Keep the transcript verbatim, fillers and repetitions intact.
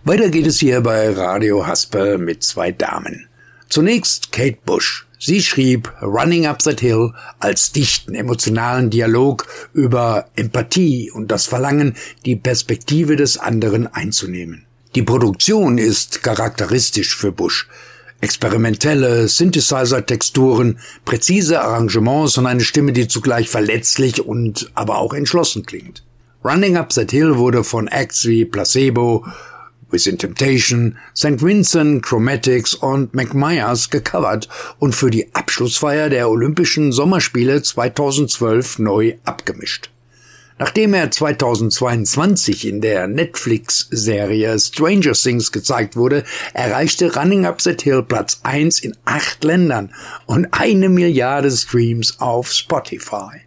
Weiter geht es hier bei Radio Hasper mit zwei Damen. Zunächst Kate Bush. Sie schrieb Running Up That Hill als dichten, emotionalen Dialog über Empathie und das Verlangen, die Perspektive des anderen einzunehmen. Die Produktion ist charakteristisch für Bush. Experimentelle Synthesizer-Texturen, präzise Arrangements und eine Stimme, die zugleich verletzlich und aber auch entschlossen klingt. Running Up That Hill wurde von Acts wie Placebo, Within Temptation, Sankt Vincent, Chromatics und McMyers gecovert und für die Abschlussfeier der Olympischen Sommerspiele zweitausendzwölf neu abgemischt. Nachdem er zweitausendzweiundzwanzig in der Netflix-Serie Stranger Things gezeigt wurde, erreichte Running Up That Hill Platz eins in acht Ländern und eine Milliarde Streams auf Spotify.